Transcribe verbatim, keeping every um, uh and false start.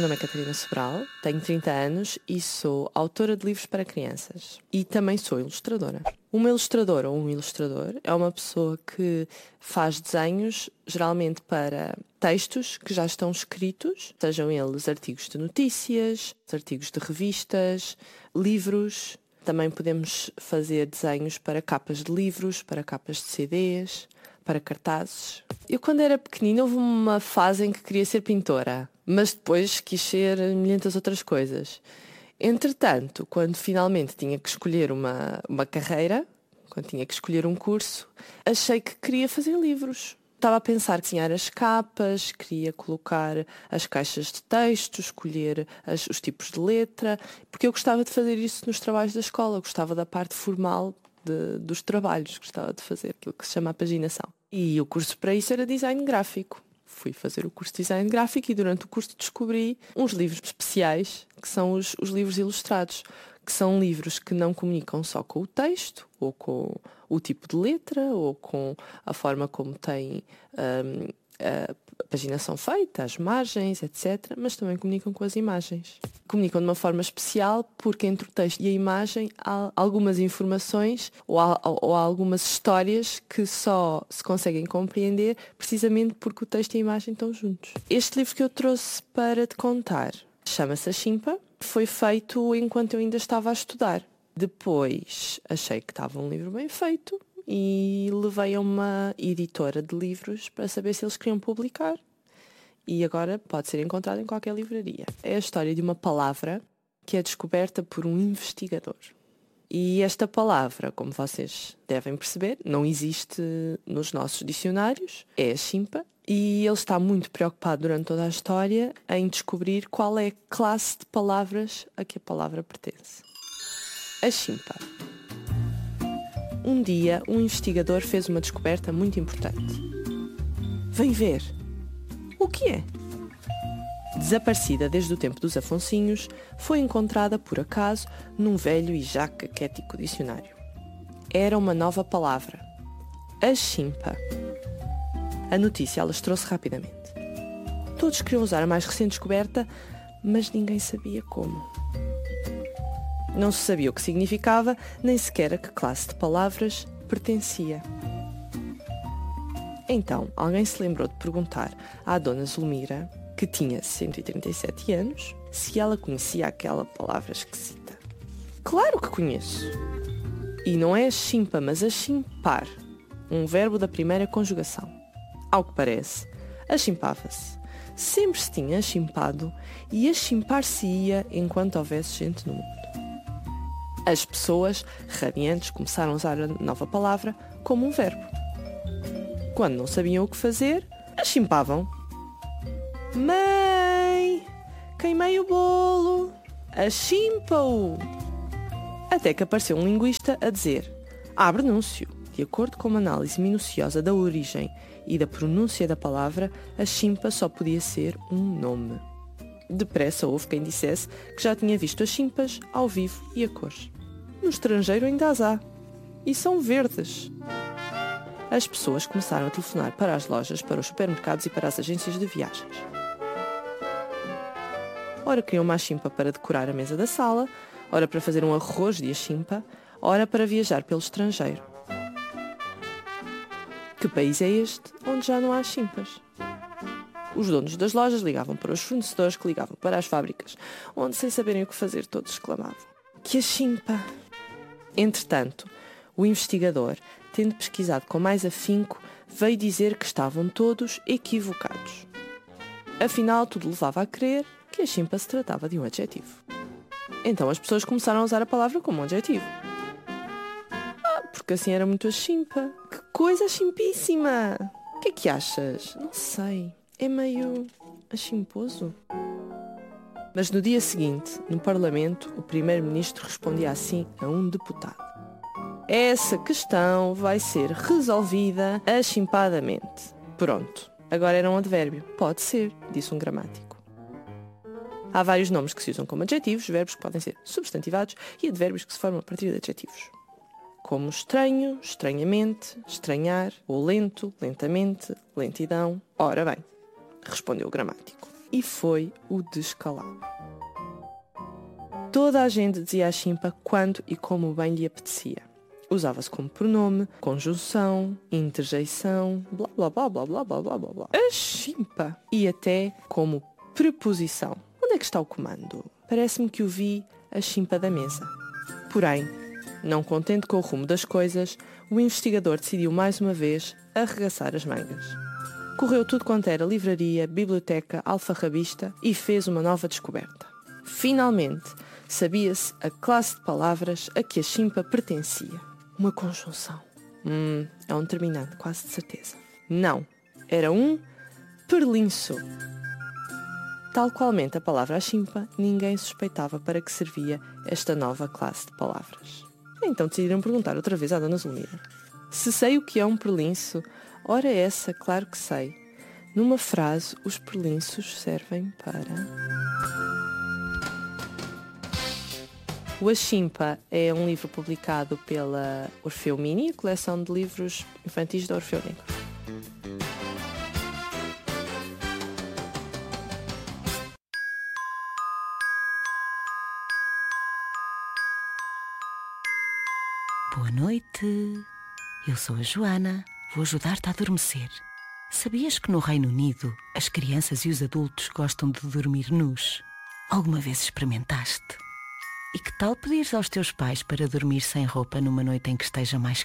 Ana Catarina Sobral, tenho trinta anos e sou autora de livros para crianças. E também sou ilustradora. Uma ilustradora ou um ilustrador é uma pessoa que faz desenhos, geralmente para textos que já estão escritos, sejam eles artigos de notícias, artigos de revistas, livros. Também podemos fazer desenhos para capas de livros, para capas de C Ds, para cartazes. Eu, quando era pequenina, houve uma fase em que queria ser pintora, mas depois quis ser milhentas outras coisas. Entretanto, quando finalmente tinha que escolher uma, uma carreira, quando tinha que escolher um curso, achei que queria fazer livros. Estava a pensar desenhar as capas, queria colocar as caixas de texto, escolher as, os tipos de letra, porque eu gostava de fazer isso nos trabalhos da escola, gostava da parte formal de, dos trabalhos, gostava de fazer aquilo que se chama a paginação. E o curso para isso era design gráfico. Fui fazer o curso de design gráfico e durante o curso descobri uns livros especiais, que são os, os livros ilustrados, que são livros que não comunicam só com o texto, ou com o tipo de letra, ou com a forma como tem um, a paginação feita, as margens, etcétera, mas também comunicam com as imagens. Comunicam de uma forma especial porque entre o texto e a imagem há algumas informações ou há, ou há algumas histórias que só se conseguem compreender precisamente porque o texto e a imagem estão juntos. Este livro que eu trouxe para te contar chama-se A Chimpa. Foi feito enquanto eu ainda estava a estudar. Depois achei que estava um livro bem feito e levei a uma editora de livros para saber se eles queriam publicar. E agora pode ser encontrado em qualquer livraria. É a história de uma palavra que é descoberta por um investigador. E esta palavra, como vocês devem perceber, não existe nos nossos dicionários. É a chimpa. E ele está muito preocupado durante toda a história em descobrir qual é a classe de palavras a que a palavra pertence. A chimpa. Um dia, um investigador fez uma descoberta muito importante. Vem ver. O que é? Desaparecida desde o tempo dos Afonsinhos, foi encontrada por acaso num velho e já caquético dicionário. Era uma nova palavra. A chimpa. A notícia alastrou-se rapidamente. Todos queriam usar a mais recente descoberta, mas ninguém sabia como. Não se sabia o que significava, nem sequer a que classe de palavras pertencia. Então, alguém se lembrou de perguntar à dona Zulmira, que tinha cento e trinta e sete anos, se ela conhecia aquela palavra esquisita. Claro que conheço! E não é a chimpa, mas a chimpar, um verbo da primeira conjugação. Ao que parece, achimpava-se. Sempre se tinha achimpado e achimpar-se-ia enquanto houvesse gente no mundo. As pessoas, radiantes, começaram a usar a nova palavra como um verbo. Quando não sabiam o que fazer, achimpavam. Mãe, queimei o bolo, achimpa-o. Até que apareceu um linguista a dizer: há pronúncio. De acordo com uma análise minuciosa da origem e da pronúncia da palavra, a chimpa só podia ser um nome. Depressa houve quem dissesse que já tinha visto as chimpas ao vivo e a cores. No estrangeiro ainda as há. E são verdes. As pessoas começaram a telefonar para as lojas, para os supermercados e para as agências de viagens. Ora queriam uma chimpa para decorar a mesa da sala, ora para fazer um arroz de achimpa, ora para viajar pelo estrangeiro. Que país é este onde já não há chimpas? Os donos das lojas ligavam para os fornecedores, que ligavam para as fábricas, onde, sem saberem o que fazer, todos exclamavam: que a chimpa! Entretanto, o investigador, tendo pesquisado com mais afinco, veio dizer que estavam todos equivocados. Afinal, tudo levava a crer que a chimpa se tratava de um adjetivo. Então as pessoas começaram a usar a palavra como um adjetivo. Ah, porque assim era muito a chimpa. Que coisa chimpíssima! O que é que achas? Não sei. É meio achimposo. Mas no dia seguinte, no Parlamento, o primeiro-ministro respondia assim a um deputado: essa questão vai ser resolvida achimpadamente. Pronto, agora era um advérbio. Pode ser, disse um gramático. Há vários nomes que se usam como adjetivos, verbos que podem ser substantivados e advérbios que se formam a partir de adjetivos. Como estranho, estranhamente, estranhar, ou lento, lentamente, lentidão. Ora bem, respondeu o gramático: e foi o descalabro. Toda a gente dizia a Chimpa quando e como bem lhe apetecia. Usava-se como pronome, conjunção, interjeição, blá blá blá blá blá blá blá blá blá. A Chimpa! E até como preposição. Onde é que está o comando? Parece-me que o vi a Chimpa da mesa. Porém, não contente com o rumo das coisas, o investigador decidiu mais uma vez arregaçar as mangas. Correu tudo quanto era livraria, biblioteca, alfarrabista e fez uma nova descoberta. Finalmente, sabia-se a classe de palavras a que a Chimpa pertencia. Uma conjunção. Hum, é um determinante, quase de certeza. Não, era um perlinço. Tal qualmente a palavra a Chimpa, ninguém suspeitava para que servia esta nova classe de palavras. Então decidiram perguntar outra vez à Dona Zulmira. Se sei o que é um perlinço, ora essa, claro que sei. Numa frase, os perlinços servem para... O A Chimpa é um livro publicado pela Orfeu Mini, a coleção de livros infantis da Orfeu Negro. Boa noite, eu sou a Joana, vou ajudar-te a adormecer. Sabias que no Reino Unido as crianças e os adultos gostam de dormir nus? Alguma vez experimentaste? E que tal pedires aos teus pais para dormir sem roupa numa noite em que esteja mais